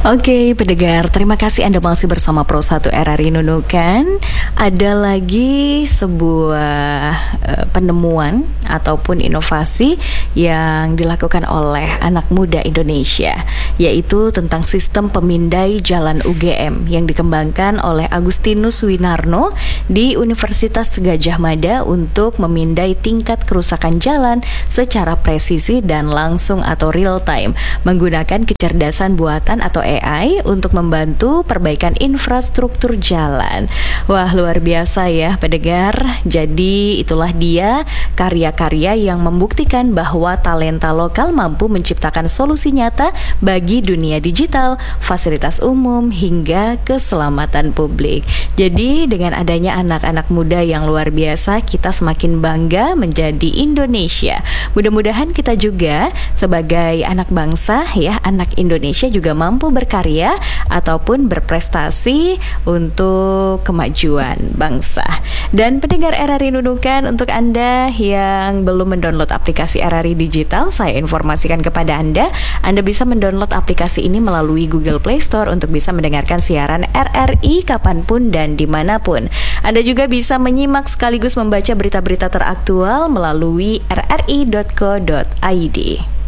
Oke, pendengar, terima kasih Anda masih bersama Pro 1 RRI Nunukan. Ada lagi sebuah penemuan ataupun inovasi yang dilakukan oleh anak muda Indonesia, yaitu tentang sistem pemindai jalan UGM yang dikembangkan oleh Agustinus Winarno di Universitas Gadjah Mada untuk memindai tingkat kerusakan jalan secara presisi dan langsung atau real time menggunakan kecerdasan buatan atau AI untuk membantu perbaikan infrastruktur jalan. Wah, luar biasa ya pendengar. Jadi itulah dia karya-karya yang membuktikan bahwa talenta lokal mampu menciptakan solusi nyata bagi dunia digital, fasilitas umum, hingga keselamatan publik. Jadi dengan adanya anak-anak muda yang luar biasa, kita semakin bangga menjadi Indonesia. Mudah-mudahan kita juga sebagai anak bangsa ya, anak Indonesia juga mampu berkarya ataupun berprestasi untuk kemajuan bangsa. Dan pendengar RRI Nunukan, untuk Anda yang belum mendownload aplikasi RRI Digital, saya informasikan kepada Anda bisa mendownload aplikasi ini melalui Google Play Store untuk bisa mendengarkan siaran RRI kapanpun dan dimanapun. Anda juga bisa menyimak sekaligus membaca berita-berita teraktual melalui rri.co.id.